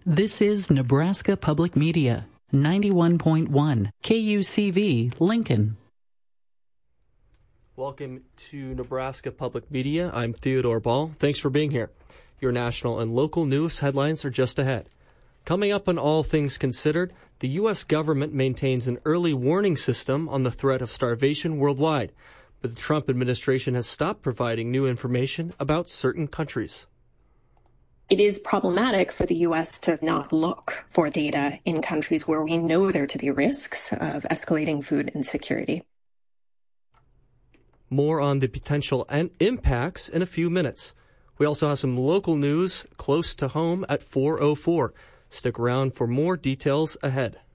This is Nebraska Public Media, 91.1 KUCV, Lincoln. Welcome to Nebraska Public Media. I'm Theodore Ball. Thanks for being here. Your national and local news headlines are just ahead. Coming up on All Things Considered, the U.S. government maintains an early warning system on the threat of starvation worldwide, but the Trump administration has stopped providing new information about certain countries. It is problematic for the U.S. to not look for data in countries where we know there to be risks of escalating food insecurity. More on the potential impacts in a few minutes. We also have some local news close to home at 4:04. Stick around for more details ahead.